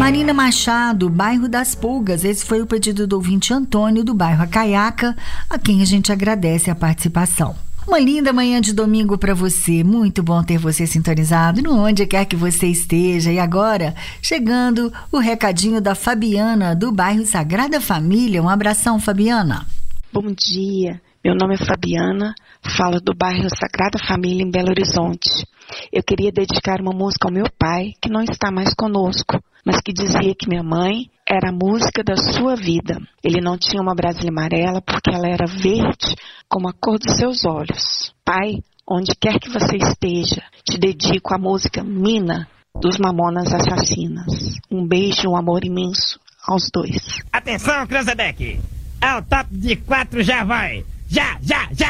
Marina Machado, bairro das Pulgas. Esse foi o pedido do ouvinte Antônio, do bairro Acaiaca, a quem a gente agradece a participação. Uma linda manhã de domingo para você. Muito bom ter você sintonizado no onde quer que você esteja. E agora, chegando o recadinho da Fabiana, do bairro Sagrada Família. Um abração, Fabiana. Bom dia, meu nome é Fabiana, falo do bairro Sagrada Família em Belo Horizonte. Eu queria dedicar uma música ao meu pai, que não está mais conosco, mas que dizia que minha mãe era a música da sua vida. Ele não tinha uma Brasília amarela porque ela era verde como a cor dos seus olhos. Pai, onde quer que você esteja, te dedico a música Mina, dos Mamonas Assassinas. Um beijo e um amor imenso aos dois. Atenção, Cranzebeck! Ao top de 4 já vai! Já!